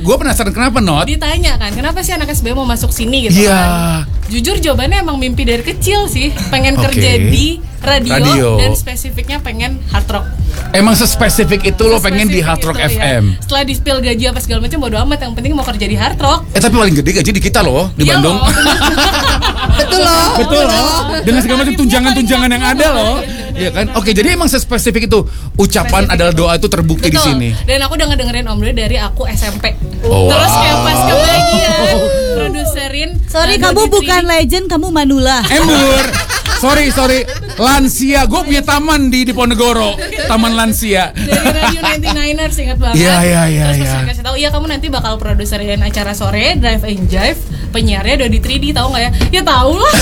gue penasaran kenapa Not? Ditanya kan, kenapa sih anak SBM mau masuk sini gitu kan? Jujur jawabannya emang mimpi dari kecil sih, pengen kerja di radio dan spesifiknya pengen hard rock. Emang sespesifik itu lo pengen di Hard Rock FM? Ya. Setelah di-spill gaji apa segala macam bodo amat, yang penting mau kerja di hard rock. Tapi paling gede gaji di kita loh, di Bandung. Betul loh. Dengan segala macam tunjangan-tunjangan yang ada loh. Iya kan? Oke, jadi emang sespesifik itu. Ucapan adalah doa itu terbukti di sini. Dan aku udah ngedengerin Om Doi dari aku SMP. Terus kayak pas kebagian produserin. Sorry, kamu bukan legend, kamu Manula. Embur. Sorry. Lansia. Gue punya taman di Ponegoro. Taman Lansia. Dari Radio 99ers, ingat banget. Iya. Terus pas dikasih tahu, iya kamu nanti bakal produserin acara sore Drive and Jive. Penyiarnya udah di 3D, tahu nggak ya? Ya tahu lah.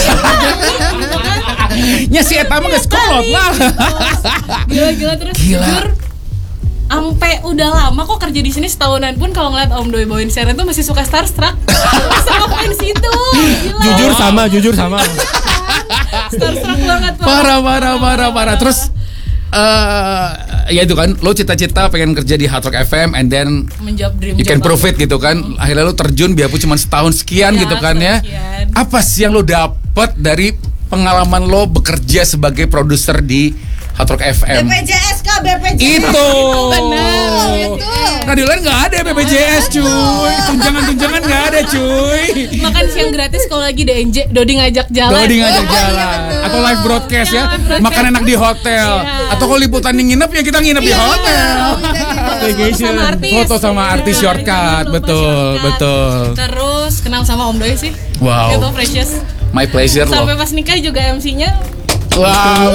Ya si Eta mah nggak sekolot lah. Gila terus. Jujur, ampe udah lama kok kerja di sini setahunan pun kalau ngeliat Om Doi bawain siaran tuh masih suka starstruck. Sama fans itu. Gila. Jujur sama. Starstruck banget. Parah. Terus ya itu kan, lo cita-cita pengen kerja di Hard Rock FM and then menjawab dream you can prove it gitu kan. Akhirnya lo terjun biarpun cuma setahun sekian gitu kan ya. Apa sih yang lo dapet dari pengalaman lo bekerja sebagai produser di Hard Rock FM? BPJS kah? BPJS itu benar itu. Radio lain nggak ada BPJS cuy, tunjangan nggak ada cuy. Makan siang gratis kalau lagi DNJ, Dodi ngajak jalan. Atau live broadcast ya, makan enak di hotel. Atau kalau liputan nginep ya kita nginep di hotel. Foto sama artis shortcut, betul. Terus kenal sama Om Doi sih. Wow. Itu precious. My pleasure loh. Sampai pas nikah juga MC-nya. Wow.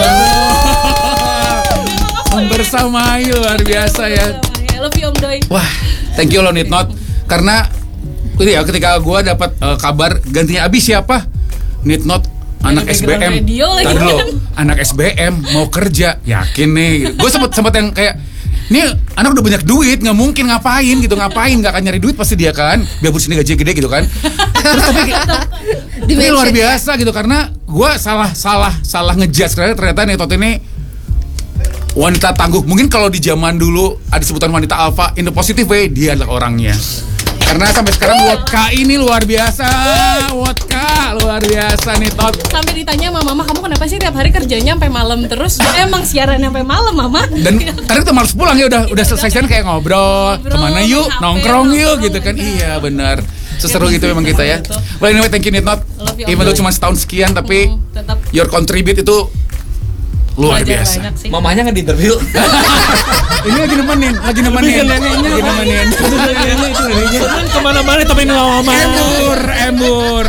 Membersamai luar biasa ya. I love you Om Doi. Wah, thank you lo Nitnot. Karena ini ya ketika gue dapat kabar gantinya Abi siapa? Nitnot anak SBM. Tadi lo anak SBM mau kerja, yakin nih. Gue sempat yang kayak ini anak udah banyak duit, nggak mungkin ngapain nggak akan nyari duit pasti dia kan, biarpun sini gaji gede gitu kan. Terus tapi ini luar biasa gitu karena gue salah ngejudge karena ternyata Nitnot ini wanita tangguh. Mungkin kalau di zaman dulu ada sebutan wanita alpha in the positive way, dia adalah orangnya. Karena sampai sekarang Wodka ini luar biasa. Wodka luar biasa nih Tot. Sampai ditanya sama Mama, kamu kenapa sih tiap hari kerjanya sampai malam terus? Emang siaran sampai malam Mama. Dan kadang kita malas pulang ya udah selesai siaran kayak ngobrol kemana yuk, nongkrong yuk gitu kan. Iya benar. Seseru gitu memang kita ya. Well anyway, thank you Nitnot. Even though cuma setahun sekian tapi your contribute itu luar biasa. Mamanya nggak diinterview. Ini lagi nemenin. Kemana-mana tapi mama. Embur.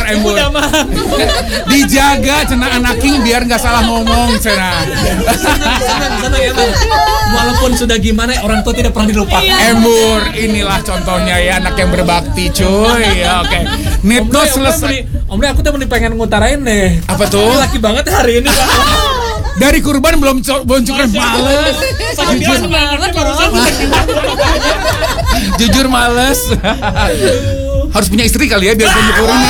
Dijaga cenah anaking biar nggak salah ngomong cenah. Senang ya Bang. Walaupun sudah gimana orang tua tidak pernah dilupakan. Embur, inilah contohnya ya anak yang berbakti cuy. Ya, oke. Nitnot selesai. Om Doi aku tuh pengen ngutarain deh. Apa tuh? Laki banget hari ini Pak. Dari kurban belum cukup males. Jujur males. Harus punya istri kali ya biar penyukurannya.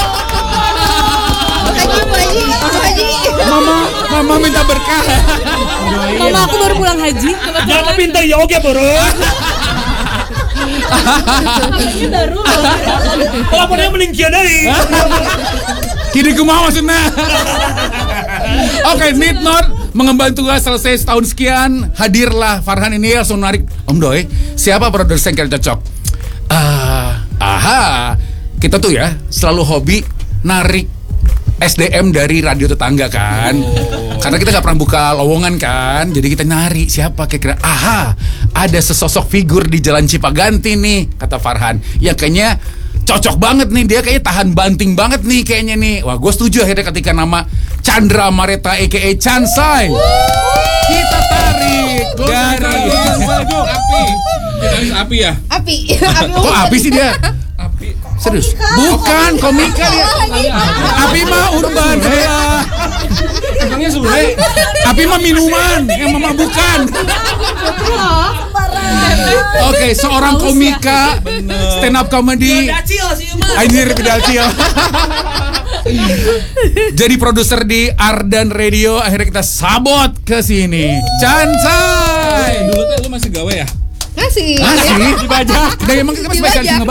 Mama minta berkah. Mama aku baru pulang haji. Jangan pintar ya oke bro. Baru. Lapornya meningkia dari. Kini kumaha maksudnya. Oke, Nitnot mengemban tugas selesai setahun sekian. Hadirlah Farhan ini langsung narik Om Doi. Siapa produser yang cocok? Kita tuh ya selalu hobi narik SDM dari radio tetangga kan. Karena kita nggak pernah buka lowongan kan. Jadi kita nyari siapa kira-kira. Ada sesosok figur di Jalan Cipaganti nih, kata Farhan. Ya kayaknya cocok banget nih, dia kayaknya tahan banting banget nih kayaknya nih. Wah, gue setuju akhirnya ketika nama Chandra Mareta aka Chansai kita tarik dari Api ya? Api. Kok Api sih dia? Api. Serius? Bukan, komika dia. Api mah urban. Emangnya Sule? Api mah minuman, yang mama bukan. Oke, seorang komika stand up comedy. Anjir pedacil. Jadi produser di Ardan Radio, akhirnya kita sabot ke sini. Chansai. Dulu tuh lu masih gawe ya? Masih Dibajak. Emang kita masih bajak.